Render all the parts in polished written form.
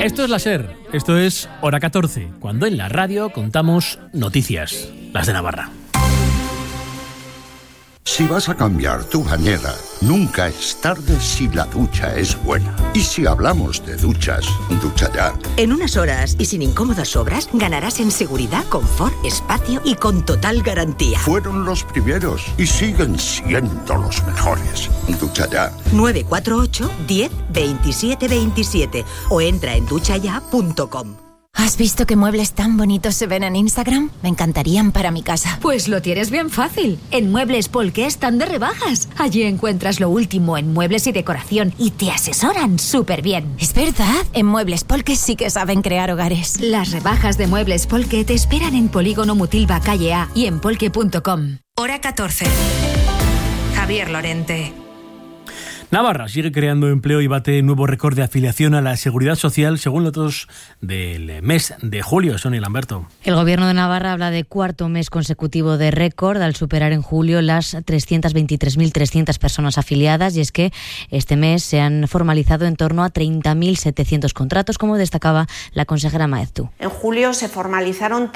Esto es la SER, esto es Hora 14, cuando en la radio contamos noticias, las de Navarra. Si vas a cambiar tu bañera, nunca es tarde si la ducha es buena. Y si hablamos de duchas, ducha ya. En unas horas y sin incómodas obras, ganarás en seguridad, confort, espacio y con total garantía. Fueron los primeros y siguen siendo los mejores. Ducha ya. 948 10 27 27 o entra en duchaya.com. ¿Has visto qué muebles tan bonitos se ven en Instagram? Me encantarían para mi casa. Pues lo tienes bien fácil. En Muebles Polke están de rebajas. Allí encuentras lo último en muebles y decoración y te asesoran súper bien. Es verdad, en Muebles Polke sí que saben crear hogares. Las rebajas de Muebles Polke te esperan en Polígono Mutilva, calle A y en polke.com. Hora 14. Javier Lorente. Navarra sigue creando empleo y bate nuevo récord de afiliación a la Seguridad Social según los datos del mes de julio. Sonia Lamberto. El Gobierno de Navarra habla de cuarto mes consecutivo de récord al superar en julio las 323.300 personas afiliadas, y es que este mes se han formalizado en torno a 30.700 contratos, como destacaba la consejera Maeztu. En julio se formalizaron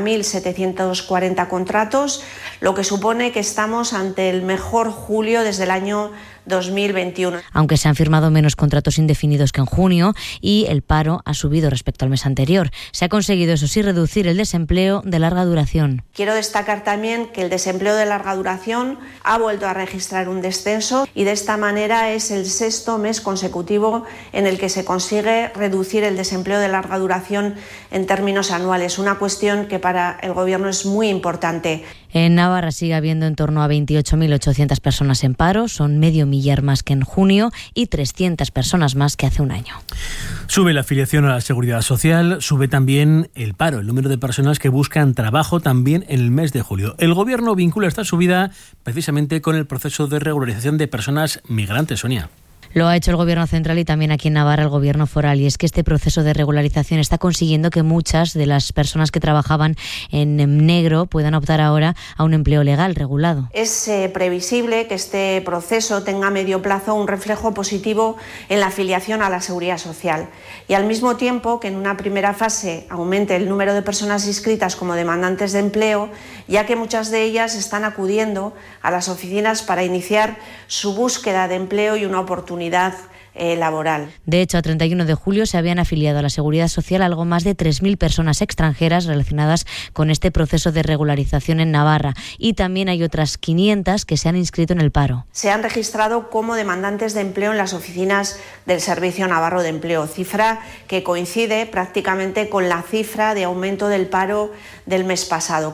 30.740 contratos, lo que supone que estamos ante el mejor julio desde el año 2021. Aunque se han firmado menos contratos indefinidos que en junio y el paro ha subido respecto al mes anterior. Se ha conseguido, eso sí, reducir el desempleo de larga duración. Quiero destacar también que el desempleo de larga duración ha vuelto a registrar un descenso y de esta manera es el sexto mes consecutivo en el que se consigue reducir el desempleo de larga duración en términos anuales, una cuestión que para el Gobierno es muy importante. En Navarra sigue habiendo en torno a 28.800 personas en paro, son medio millar más que en junio y 300 personas más que hace un año. Sube la afiliación a la Seguridad Social, sube también el paro, el número de personas que buscan trabajo también en el mes de julio. El Gobierno vincula esta subida precisamente con el proceso de regularización de personas migrantes, Sonia. Lo ha hecho el Gobierno central y también aquí en Navarra el Gobierno foral, y es que este proceso de regularización está consiguiendo que muchas de las personas que trabajaban en negro puedan optar ahora a un empleo legal regulado. Es previsible que este proceso tenga a medio plazo un reflejo positivo en la afiliación a la Seguridad Social y al mismo tiempo que en una primera fase aumente el número de personas inscritas como demandantes de empleo, ya que muchas de ellas están acudiendo a las oficinas para iniciar su búsqueda de empleo y una oportunidad laboral. De hecho, a 31 de julio se habían afiliado a la Seguridad Social algo más de 3.000 personas extranjeras relacionadas con este proceso de regularización en Navarra, y también hay otras 500 que se han inscrito en el paro. Se han registrado como demandantes de empleo en las oficinas del Servicio Navarro de Empleo, cifra que coincide prácticamente con la cifra de aumento del paro del mes pasado,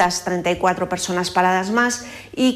534 personas paradas más y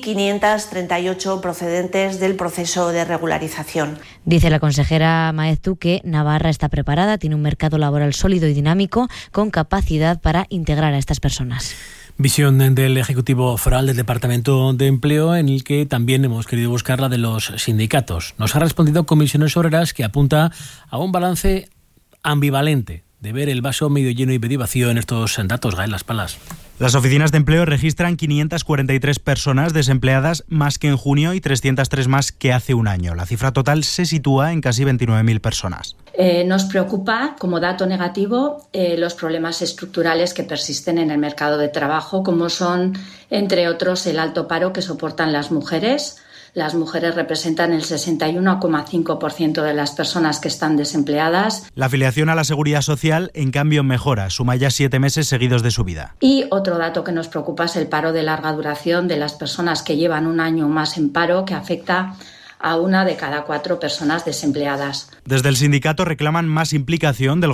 538 procedentes del proceso de regularización. Dice la consejera Maeztu que Navarra está preparada, tiene un mercado laboral sólido y dinámico con capacidad para integrar a estas personas. Visión del Ejecutivo Foral del Departamento de Empleo, en el que también hemos querido buscar la de los sindicatos. Nos ha respondido Comisiones Obreras, que apunta a un balance ambivalente de ver el vaso medio lleno y medio vacío en estos datos. Gael Las Palas. Las oficinas de empleo registran 543 personas desempleadas más que en junio y 303 más que hace un año. La cifra total se sitúa en casi 29.000 personas. Nos preocupa como dato negativo los problemas estructurales que persisten en el mercado de trabajo, como son, entre otros, el alto paro que soportan las mujeres. Las mujeres representan el 61,5% de las personas que están desempleadas. La afiliación a la Seguridad Social, en cambio, mejora. Suma ya 7 meses seguidos de subida. Y otro dato que nos preocupa es el paro de larga duración de las personas que llevan un año más en paro, que afecta a 1 de cada 4 personas desempleadas. Desde el sindicato reclaman más implicación del